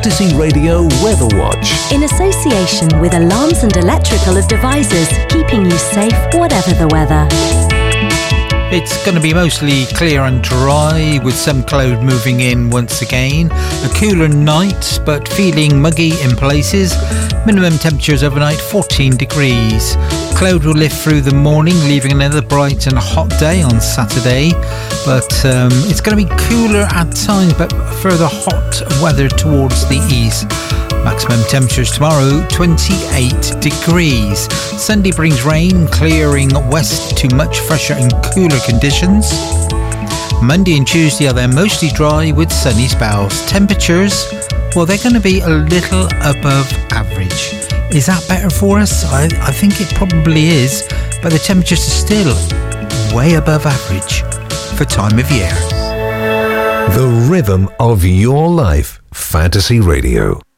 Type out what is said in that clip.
Fantasy Radio Weather Watch. In association with Alarms and Electrical Devices, keeping you safe whatever the weather. It's going to be mostly clear and dry with some cloud moving in once again. A cooler night but feeling muggy in places. Minimum temperatures overnight 14 degrees. Cloud will lift through the morning, leaving another bright and hot day on Saturday. But it's going to be cooler at times but further hot weather towards the east. Maximum temperatures tomorrow 28 degrees. Sunday brings rain, clearing west to much fresher and cooler conditions. Monday and Tuesday are then mostly dry with sunny spells. Temperatures, well, they're going to be a little above average. Is that better for us? I think it probably is, but the temperatures are still way above average for time of year. The rhythm of your life. Fantasy Radio.